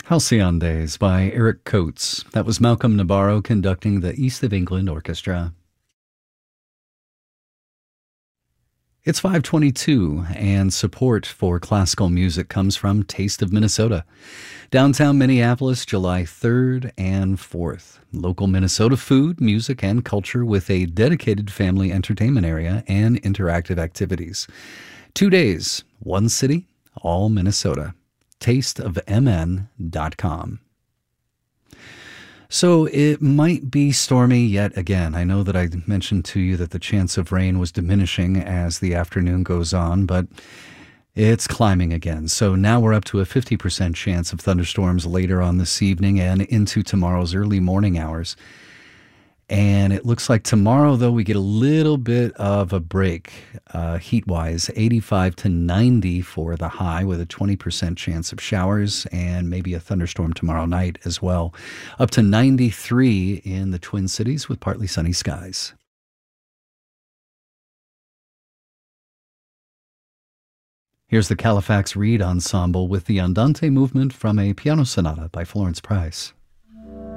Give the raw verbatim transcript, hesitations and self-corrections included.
Halcyon Days by Eric Coates. That was Malcolm Nabarro conducting the East of England Orchestra. It's five twenty-two, and support for classical music comes from Taste of Minnesota. Downtown Minneapolis, July third and fourth. Local Minnesota food, music, and culture with a dedicated family entertainment area and interactive activities. Two days, one city, all Minnesota. taste of m n dot com. So it might be stormy yet again. I know that I mentioned to you that the chance of rain was diminishing as the afternoon goes on, but it's climbing again. So now we're up to a fifty percent chance of thunderstorms later on this evening and into tomorrow's early morning hours. And it looks like tomorrow, though, we get a little bit of a break uh, heat-wise, eighty-five to ninety for the high with a twenty percent chance of showers and maybe a thunderstorm tomorrow night as well. Up to ninety-three in the Twin Cities with partly sunny skies. Here's the Califax Reed Ensemble with the Andante movement from a piano sonata by Florence Price.